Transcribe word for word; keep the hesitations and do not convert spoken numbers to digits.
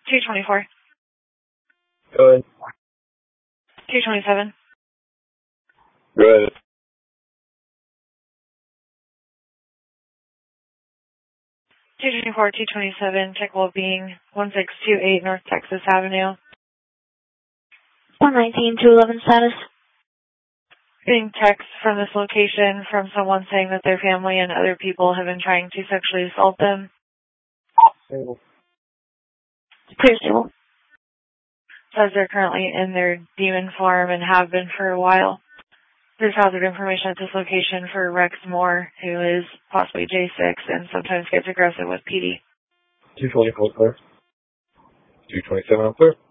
two twenty-four. Go ahead. two twenty-seven. Go ahead. two twenty-four, two twenty-seven, check well-being, one six two eight North Texas Avenue. one nineteen, two eleven status. Getting texts from this location from someone saying that their family and other people have been trying to sexually assault them. Stable. Clear stable. Says they're currently in their demon form and have been for a while. There's hazard information at this location for Rex Moore, who is possibly J six and sometimes gets aggressive with P D. two twenty-four clear. two twenty-seven, I'm clear.